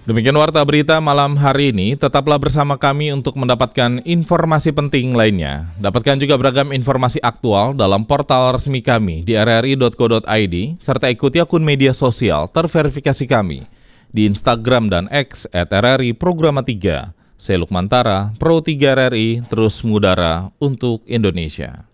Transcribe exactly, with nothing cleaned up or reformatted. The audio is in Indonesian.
Demikian Warta Berita malam hari ini. Tetaplah bersama kami untuk mendapatkan informasi penting lainnya. Dapatkan juga beragam informasi aktual dalam portal resmi kami di r r i dot co dot i d serta ikuti akun media sosial terverifikasi kami di Instagram dan X at r r i programa tiga. Saya Lukman Tara, Pro tiga R R I, terus mengudara untuk Indonesia.